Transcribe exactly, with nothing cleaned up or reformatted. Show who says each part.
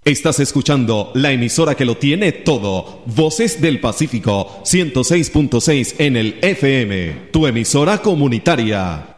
Speaker 1: Estás escuchando la emisora que lo tiene todo. Voces del Pacífico, ciento seis punto seis en el F M. Tu emisora comunitaria.